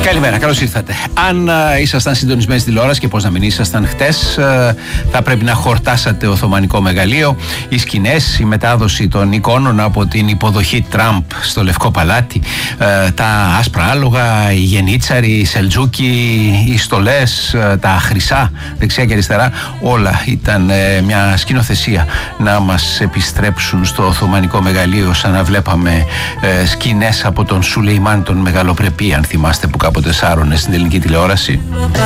Καλημέρα, καλώς ήρθατε. Αν ήσασταν συντονισμένοι στη τηλεόραση και πώς να μην ήσασταν χτες, θα πρέπει να χορτάσατε Οθωμανικό Μεγαλείο. Οι σκηνές, η μετάδοση των εικόνων από την υποδοχή Τραμπ στο Λευκό Παλάτι, τα άσπρα άλογα, οι γενίτσαροι, οι σελτζούκοι, οι στολές, τα χρυσά δεξιά και αριστερά, όλα ήταν μια σκηνοθεσία να μας επιστρέψουν στο Οθωμανικό Μεγαλείο, σαν να βλέπαμε σκηνές από τον Σουλεϊμάν τον Μεγαλοπρεπή, αν θυμάστε, που κάποτε σάρωνε στην ελληνική τηλεόραση.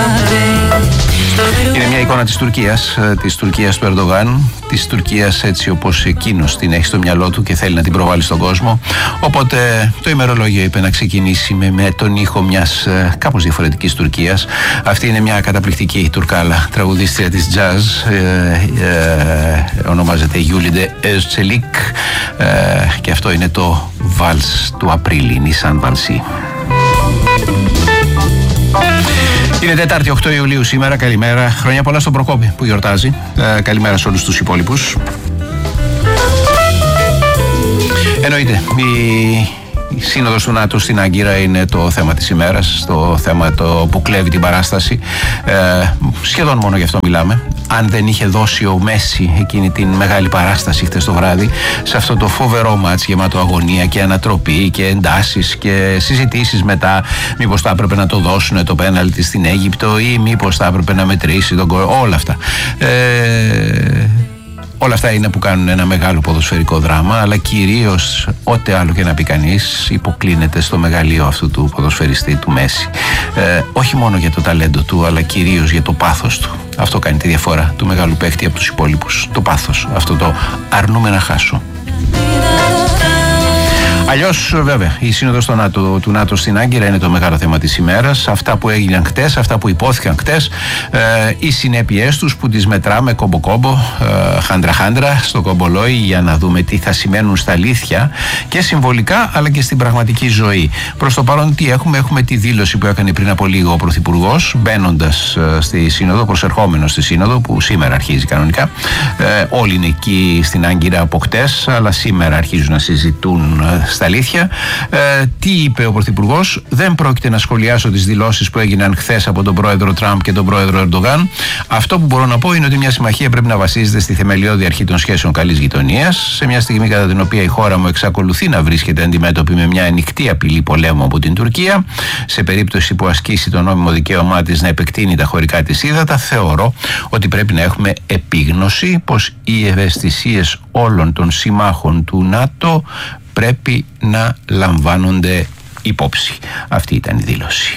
Είναι μια εικόνα της Τουρκίας του Ερντογάν, της Τουρκίας έτσι όπως εκείνος την έχει στο μυαλό του και θέλει να την προβάλλει στον κόσμο. Οπότε το ημερολόγιο είπε να ξεκινήσει με τον ήχο μιας κάπως διαφορετικής Τουρκίας. Αυτή είναι μια καταπληκτική Τουρκάλα, τραγουδίστρια της jazz, ονομάζεται Γιούλιντε Özçelik, και αυτό είναι το Vals του Απρίλη, Νισάν Βαλσί. Είναι Τετάρτη 8 Ιουλίου σήμερα, καλημέρα. Χρόνια πολλά στον Προκόπη που γιορτάζει. Καλημέρα σε όλους τους υπόλοιπους. Εννοείται, η σύνοδος του ΝΑΤΟ στην Άγκυρα είναι το θέμα της ημέρας, το θέμα το που κλέβει την παράσταση. Σχεδόν μόνο γι' αυτό μιλάμε. Αν δεν είχε δώσει ο Μέση εκείνη την μεγάλη παράσταση χτες το βράδυ, σε αυτό το φοβερό μάτς γεμάτο αγωνία και ανατροπή και εντάσεις και συζητήσεις μετά, μήπως θα έπρεπε να το δώσουν το πέναλτι στην Αίγυπτο ή μήπως θα έπρεπε να μετρήσει τον γκολ, όλα αυτά. Όλα αυτά είναι που κάνουν ένα μεγάλο ποδοσφαιρικό δράμα, αλλά κυρίως ό,τι άλλο και να πει κανείς υποκλίνεται στο μεγαλείο αυτού του ποδοσφαιριστή, του Μέση. Όχι μόνο για το ταλέντο του, αλλά κυρίως για το πάθος του. Αυτό κάνει τη διαφορά του μεγάλου παίχτη από τους υπόλοιπους. Το πάθος, αυτό το αρνούμε να χάσω. Αλλιώς, βέβαια, η σύνοδος του ΝΑΤΟ στην Άγκυρα είναι το μεγάλο θέμα της ημέρας. Αυτά που έγιναν χτες, αυτά που υπόθηκαν χτες, οι συνέπειές τους που τις μετράμε κόμπο-κόμπο, χάντρα-χάντρα, στο κομπολόι, για να δούμε τι θα σημαίνουν στα αλήθεια και συμβολικά αλλά και στην πραγματική ζωή. Προς το παρόν, τι έχουμε? Έχουμε τη δήλωση που έκανε πριν από λίγο ο Πρωθυπουργός, μπαίνοντας στη Σύνοδο, προσερχόμενος στη Σύνοδο, που σήμερα αρχίζει κανονικά. Όλοι είναι εκεί στην Άγκυρα από χτες, αλλά σήμερα αρχίζουν να συζητούν στα αλήθεια. Τι είπε ο Πρωθυπουργός? Δεν πρόκειται να σχολιάσω τις δηλώσεις που έγιναν χθες από τον πρόεδρο Τραμπ και τον πρόεδρο Ερντογάν. Αυτό που μπορώ να πω είναι ότι μια συμμαχία πρέπει να βασίζεται στη θεμελιώδη αρχή των σχέσεων καλής γειτονίας. Σε μια στιγμή κατά την οποία η χώρα μου εξακολουθεί να βρίσκεται αντιμέτωπη με μια ανοιχτή απειλή πολέμου από την Τουρκία, σε περίπτωση που ασκήσει το νόμιμο δικαίωμά της να επεκτείνει τα χωρικά της ύδατα, θεωρώ ότι πρέπει να έχουμε επίγνωση πως οι ευαισθησίες όλων των συμμάχων του ΝΑΤΟ πρέπει να λαμβάνονται υπόψη. Αυτή ήταν η δήλωση.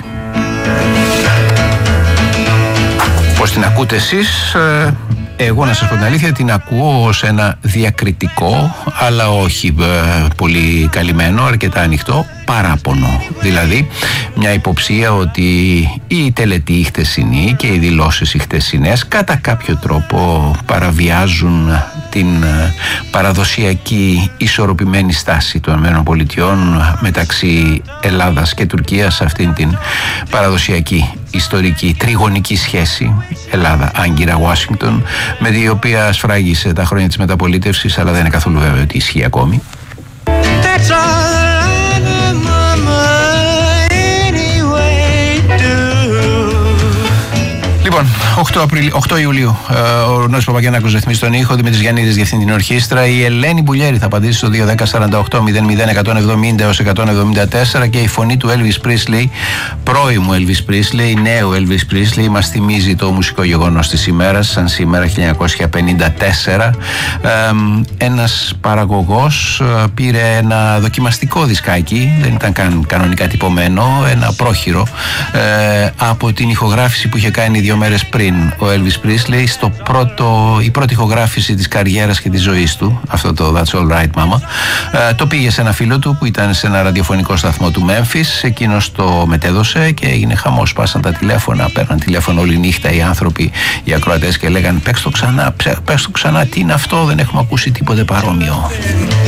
Πώς την ακούτε εσείς? Εγώ, να σας πω την αλήθεια, την ακούω ως ένα διακριτικό, αλλά όχι πολύ καλυμμένο, αρκετά ανοιχτό παράπονο. Δηλαδή, μια υποψία ότι η τελετή χτεσινή και οι δηλώσεις οι χτεσινές κατά κάποιο τρόπο παραβιάζουν την παραδοσιακή ισορροπημένη στάση των ΗΠΑ μεταξύ Ελλάδας και Τουρκίας, αυτήν την παραδοσιακή ιστορική τριγωνική σχέση Ελλάδα-Άγκυρα-Ουάσιγκτον, με την οποία σφράγισε τα χρόνια της μεταπολίτευσης, αλλά δεν είναι καθόλου βέβαιο ότι ισχύει ακόμη. Λοιπόν, 8 Ιουλίου, ο Νόης Παπαγιαννάκος ρυθμίζει τον ήχο, Δημήτρης Γιαννίδης διευθύνει την ορχήστρα, η Ελένη Μπουλιέρη θα απαντήσει στο 210-48-00-170 και η φωνή του Elvis Presley, πρώιμου Elvis Presley, νέου Elvis Presley, μας θυμίζει το μουσικό γεγονός της ημέρας, σαν σήμερα 1954. Ένας παραγωγός πήρε ένα δοκιμαστικό δισκάκι, δεν ήταν καν κανονικά τυπωμένο, ένα πρόχειρο, από την ηχογράφηση που είχε κάνει 2 μέρες πριν ο Elvis Presley, η πρώτη ηχογράφηση της καριέρας και της ζωής του, αυτό το That's All Right Mama. Το πήγε σε ένα φίλο του που ήταν σε ένα ραδιοφωνικό σταθμό του Memphis, εκείνος το μετέδωσε και έγινε χαμός. Πάσαν τα τηλέφωνα, παίρναν τηλέφωνο όλη νύχτα οι άνθρωποι, οι ακροατές, και λέγαν παίξ' το ξανά, τι είναι αυτό, δεν έχουμε ακούσει τίποτε παρόμοιο.